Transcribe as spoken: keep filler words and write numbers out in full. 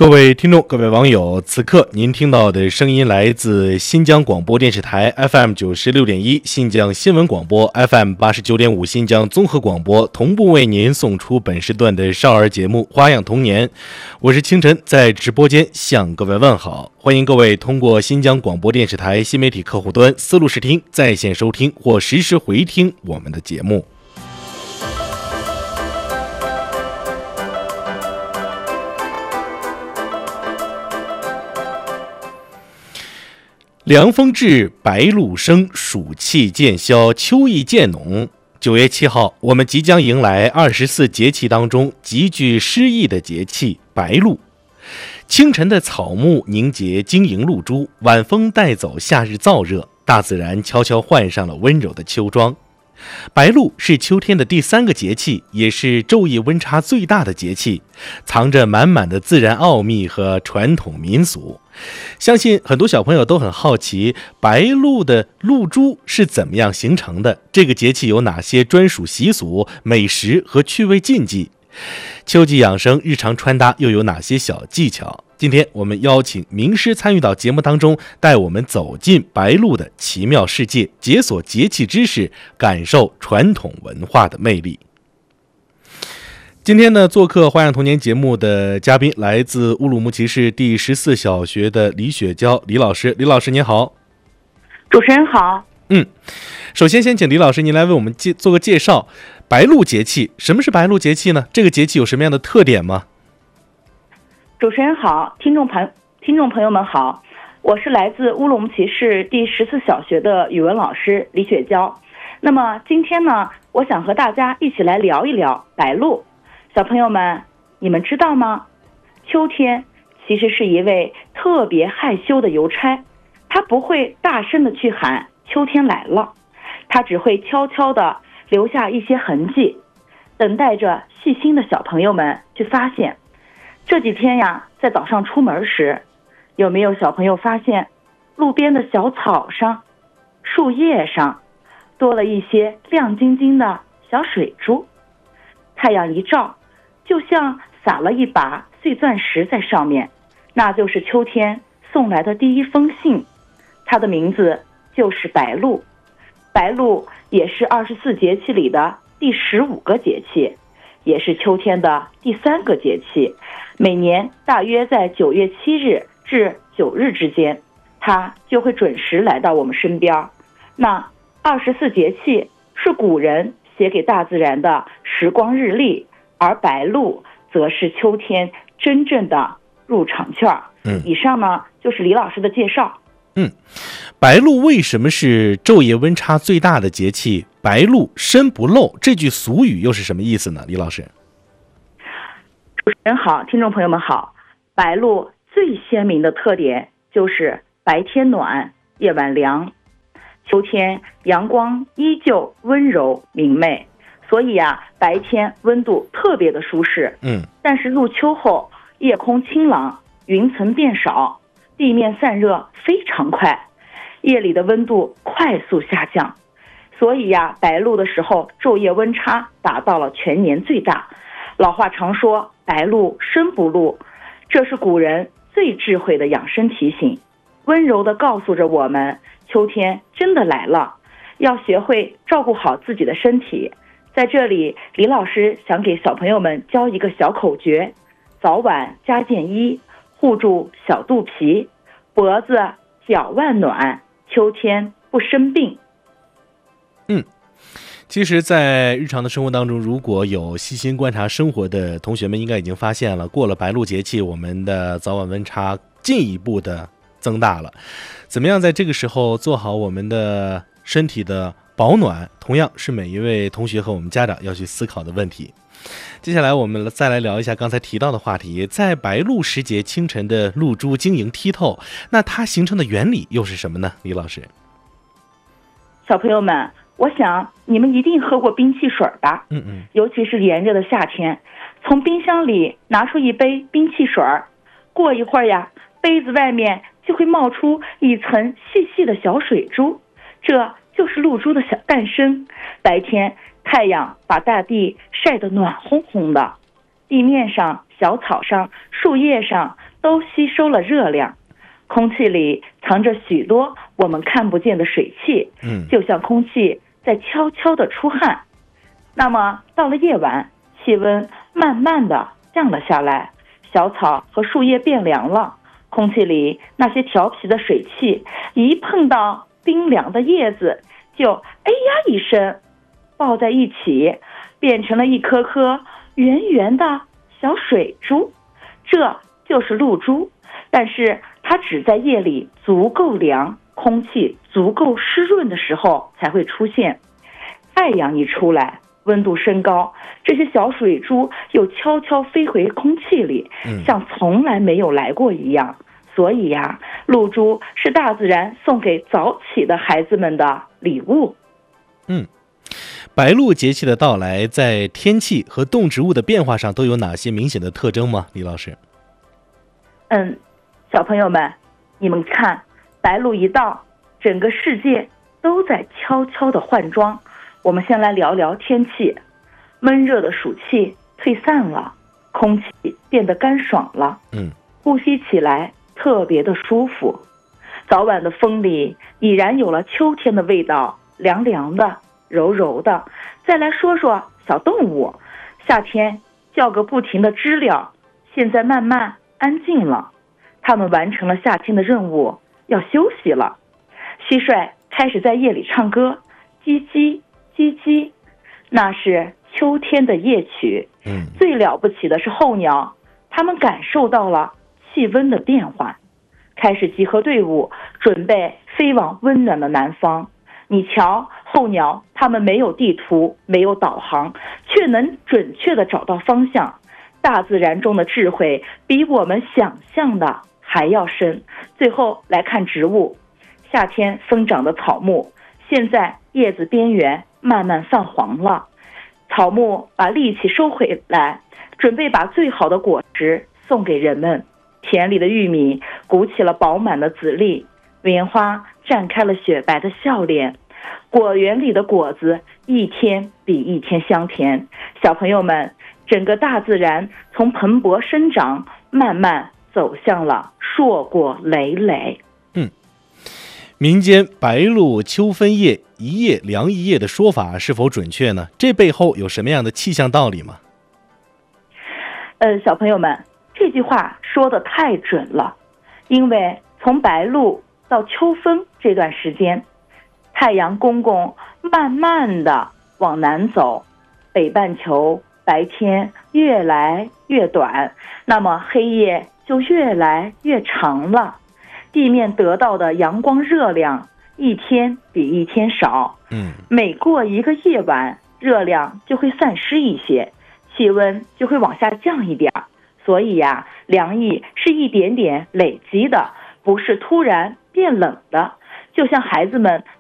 各位听众，各位网友，此刻您听到的声音来自新疆广播电视台 F M 九十六点一、新疆新闻广播 F M 八十九点五、新疆综合广播同步为您送出本时段的少儿节目《花样童年》。我是清晨，在直播间向各位问好，欢迎各位通过新疆广播电视台新媒体客户端思路视听在线收听或实时回听我们的节目。凉风至，白露生，暑气渐消，秋意渐浓。九月七号，我们即将迎来二十四节气当中极具诗意的节气白露。清晨的草木凝结晶莹露珠，晚风带走夏日燥热，大自然悄悄换上了温柔的秋装。白露是秋天的第三个节气，也是昼夜温差最大的节气，藏着满满的自然奥秘和传统民俗。相信很多小朋友都很好奇，白露的露珠是怎么样形成的？这个节气有哪些专属习俗、美食和趣味禁忌？秋季养生日常穿搭又有哪些小技巧？今天我们邀请名师参与到节目当中，带我们走进白露的奇妙世界，解锁节气知识，感受传统文化的魅力。今天呢，做客《花样童年》节目的嘉宾来自乌鲁木齐市第十四小学的李雪娇李老师。李老师您好。 主持人好。 嗯，首先先请李老师您来为我们介做个介绍。白露节气，什么是白露节气呢？这个节气有什么样的特点吗？ 主持人好，听众朋听众朋友们好，我是来自乌鲁木齐市第十四小学的语文老师李雪娇。那么今天呢，我想和大家一起来聊一聊白露。小朋友们，你们知道吗？秋天其实是一位特别害羞的邮差，他不会大声的去喊秋天来了，他只会悄悄的留下一些痕迹，等待着细心的小朋友们去发现。这几天呀，在早上出门时，有没有小朋友发现路边的小草上、树叶上多了一些亮晶晶的小水珠？太阳一照，就像撒了一把碎钻石在上面，那就是秋天送来的第一封信，它的名字就是白露。白露也是二十四节气里的第十五个节气，也是秋天的第三个节气。每年大约在九月七日至九日之间，它就会准时来到我们身边。那二十四节气是古人写给大自然的时光日历，而白露则是秋天真正的入场券。嗯，以上呢就是李老师的介绍。 嗯，白露为什么是昼夜温差最大的节气？白露身不露，这句俗语又是什么意思呢？李老师。 主持人好，听众朋友们好。白露最鲜明的特点就是白天暖，夜晚凉。秋天阳光依旧温柔明媚，所以啊，白天温度特别的舒适。嗯，但是入秋后，夜空清朗，云层变少，地面散热非常快，夜里的温度快速下降。所以呀、啊，白露的时候，昼夜温差达到了全年最大。老话常说，白露身不露，这是古人最智慧的养生提醒，温柔地告诉着我们，秋天真的来了，要学会照顾好自己的身体。在这里，李老师想给小朋友们教一个小口诀：早晚加件衣，护住小肚皮，脖子脚腕暖，秋天不生病。 嗯，其实在日常的生活当中，如果有细心观察生活的同学们应该已经发现了，过了白露节气，我们的早晚温差进一步的增大了。怎么样在这个时候做好我们的身体的保暖，同样是每一位同学和我们家长要去思考的问题。接下来我们再来聊一下刚才提到的话题，在白露时节清晨的露珠晶莹剔透，那它形成的原理又是什么呢？李老师。 小朋友们，我想你们一定喝过冰汽水吧？嗯嗯，尤其是炎热的夏天，从冰箱里拿出一杯冰汽水，过一会儿呀，杯子外面就会冒出一层细细的小水珠，这就是露珠的小诞生。白天太阳把大地晒得暖烘烘的，地面上、小草上、树叶上都吸收了热量，空气里藏着许多我们看不见的水汽， 嗯， 就像空气在悄悄地出汗。那么到了夜晚，气温慢慢地降了下来，小草和树叶变凉了，空气里那些调皮的水汽一碰到冰凉的叶子，就哎呀一声抱在一起，变成了一颗颗圆圆的小水珠，这就是露珠。但是它只在夜里足够凉，空气足够湿润的时候才会出现。太阳一出来，温度升高，这些小水珠又悄悄飞回空气里，像从来没有来过一样。所以呀、啊，露珠是大自然送给早起的孩子们的礼物。 嗯，白露节气的到来，在天气和动植物的变化上都有哪些明显的特征吗？李老师？ 嗯，小朋友们，你们看，白露一到，整个世界都在悄悄地换装。我们先来聊聊天气。闷热的暑气退散了，空气变得干爽了， 嗯， 呼吸起来特别的舒服。早晚的风里已然有了秋天的味道，凉凉的，柔柔的。再来说说小动物，夏天叫个不停的知了，现在慢慢安静了，它们完成了夏天的任务，要休息了。蟋蟀开始在夜里唱歌，叽叽叽叽，那是秋天的夜曲。 嗯， 最了不起的是候鸟，它们感受到了气温的变化，开始集合队伍，准备飞往温暖的南方。你瞧，候鸟它们没有地图，没有导航，却能准确地找到方向。大自然中的智慧比我们想象的还要深。最后来看植物，夏天生长的草木，现在叶子边缘慢慢泛黄了，草木把力气收回来，准备把最好的果实送给人们。田里的玉米鼓起了饱满的籽粒，棉花绽开了雪白的笑脸，果园里的果子一天比一天香甜。小朋友们，整个大自然从蓬勃生长，慢慢走向了硕果累累。 嗯，民间白露秋分夜，一夜凉一夜的说法是否准确呢？这背后有什么样的气象道理吗？ 呃，小朋友们，这句话说得太准了，因为从白露到秋分这段时间，太阳公公慢慢的往南走，北半球白天越来越短，那么黑夜就越来越长了，地面得到的阳光热量一天比一天少， 嗯， 每过一个夜晚，热量就会散失一些，气温就会往下降一点。所以呀、啊，凉意是一点点累积的，不是突然变冷的。就像孩子们